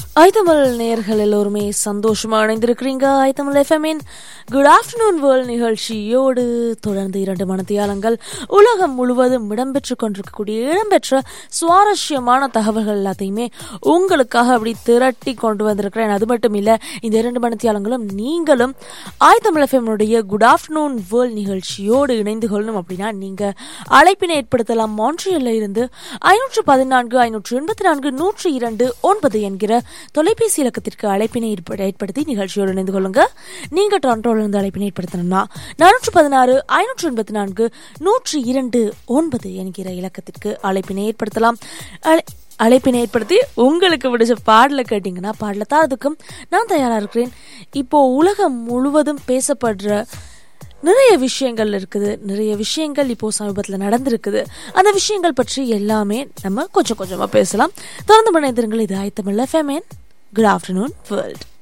ஐத்தமிழ் நேயர்கள் எல்லோருமே சந்தோஷமா இணைந்திருக்கிறீங்க. ஐத்தமிழ் எஃப்எம்மின் குட் ஆஃப்டர்நூன் வேர்ல்ட் நிகழ்ச்சியோடு தொடர்ந்து 2 மணித்தியாலங்கள் உலகம் முழுவதும் இடம்பெற்ற சுவாரஸ்யமான தகவல்கள் எல்லாத்தையுமே உங்களுக்காக அப்படி திரட்டி கொண்டு வந்திருக்கிறேன். அது மட்டும் இல்ல, இந்த 2 மணித்தியாலங்களும் நீங்களும் ஐத்தமிழ் எஃப்எம்னுடைய குட் ஆஃப்டர்நூன் வேர்ல்ட் நிகழ்ச்சியோடு இணைந்து கொள்ளணும் அப்படின்னா நீங்க அழைப்பினை ஏற்படுத்தலாம். மான்ட்ரியல்ல இருந்து 514 584 102 என்கிற தொலைபேசி இலக்கத்திற்கு அழைப்பினை ஏற்படுத்தி நிகழ்ச்சியோடு இணைந்து கொள்ளுங்க. நீங்க டொரண்டோல இருந்து அழைப்பினை ஏற்படுத்தணும்னா 416 584 102 என்கிற இலக்கத்திற்கு அழைப்பினை ஏற்படுத்தலாம். அழைப்பினை ஏற்படுத்தி உங்களுக்கு பிடிச்ச பாடலை கேட்டீங்கன்னா பாடலை தாரதுக்கும் நான் தயாரா இருக்கிறேன். இப்போ உலகம் முழுவதும் பேசப்படுற நிறைய விஷயங்கள் இருக்குது. நிறைய விஷயங்கள் இப்போ சமீபத்தில் நடந்திருக்குது. அந்த விஷயங்கள் பற்றி எல்லாமே நம்ம கொஞ்சம் கொஞ்சமா பேசலாம். தொடர்ந்து இணைந்திருங்கள். இது ஐத்தமிழ் எஃப்எம் குட் ஆஃப்டர்நூன் வேர்ல்ட்.